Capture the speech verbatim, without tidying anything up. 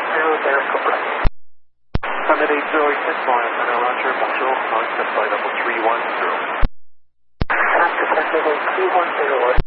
zero there, Cobra. Summit eight zero eight six, Lion Center, Roger, bonjour, contact flight level three one zero. Contact level three one zero.